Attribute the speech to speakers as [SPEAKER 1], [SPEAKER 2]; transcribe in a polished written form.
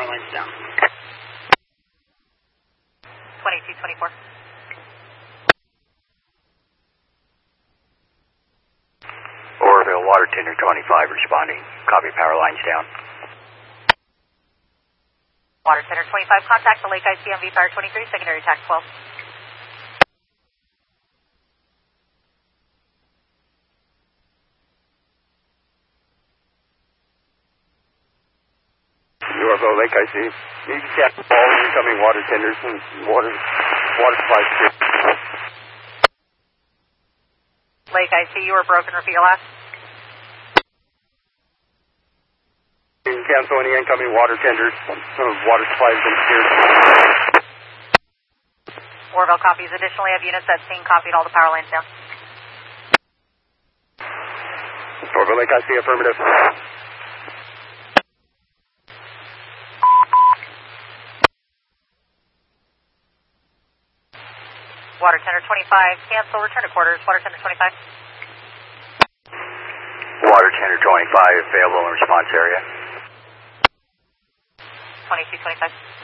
[SPEAKER 1] line's down.
[SPEAKER 2] 2224.
[SPEAKER 3] Oroville, water tender 25 responding. Copy, power lines down.
[SPEAKER 2] Water Center 25, contact the Lake ICMV Fire 23, secondary attack 12.
[SPEAKER 3] Oroville, Lake IC. Need to cap all incoming water tenders and water supplies too.
[SPEAKER 2] Lake IC, you were broken. Repeat your last.
[SPEAKER 3] Cancel any incoming water tenders. Water supplies been secured.
[SPEAKER 2] Oroville copies. Additionally, have units at scene copied all the power lines down.
[SPEAKER 3] Oroville, Lake IC, affirmative.
[SPEAKER 2] Water Tender 25, cancel, return to quarters. Water Tender 25.
[SPEAKER 3] Water tender 25, available in response area.
[SPEAKER 2] 2225.